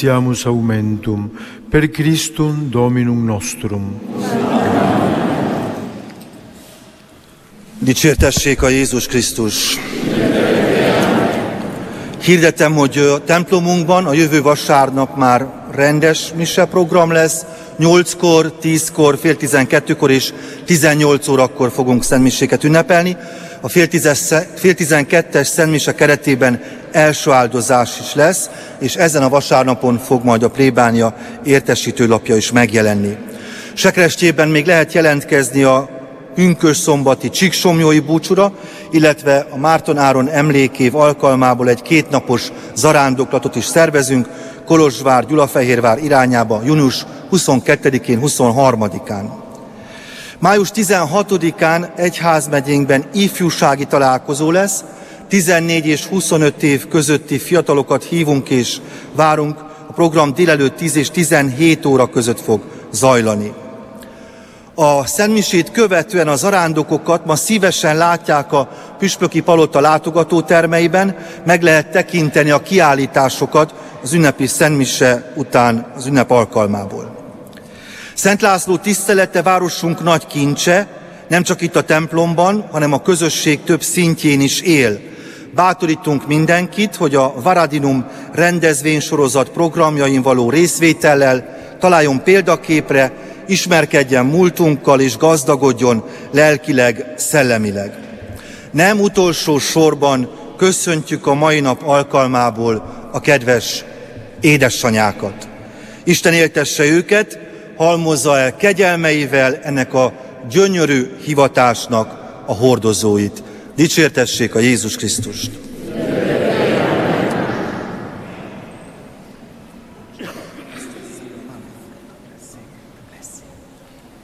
Siamus aumentum per Christum Dominum nostrum. Dicsértessék a Jézus Krisztus! Hirdetem, hogy a templomunkban a jövő vasárnap már rendes mise program lesz. 8-kor, 10-kor, fél 12-kor és 18 órakor fogunk szentmiséket ünnepelni. A fél 12-es szentmise keretében első áldozás is lesz, és ezen a vasárnapon fog majd a plébánia értesítőlapja is megjelenni. Sekrestjében még lehet jelentkezni a pünkösszombati csíksomlyói búcsúra, illetve a Márton Áron emlékév alkalmából egy 2 napos zarándoklatot is szervezünk Kolozsvár, Gyulafehérvár irányába június 22-én, 23-án. Május 16-án egyházmegyénkben ifjúsági találkozó lesz, 14 és 25 év közötti fiatalokat hívunk és várunk, a program délelőtt 10 és 17 óra között fog zajlani. A szentmisét követően a zarándokokat ma szívesen látják a püspöki palota látogatótermeiben, meg lehet tekinteni a kiállításokat az ünnepi szentmise után az ünnep alkalmából. Szent László tisztelete városunk nagy kincse, nem csak itt a templomban, hanem a közösség több szintjén is él. Bátorítunk mindenkit, hogy a Varadinum rendezvénysorozat programjain való részvétellel találjon példaképre, ismerkedjen múltunkkal és gazdagodjon lelkileg, szellemileg. Nem utolsó sorban köszöntjük a mai nap alkalmából a kedves édesanyákat. Isten éltesse őket, halmozza el kegyelmeivel ennek a gyönyörű hivatásnak a hordozóit. Dicsértessék a Jézus Krisztust!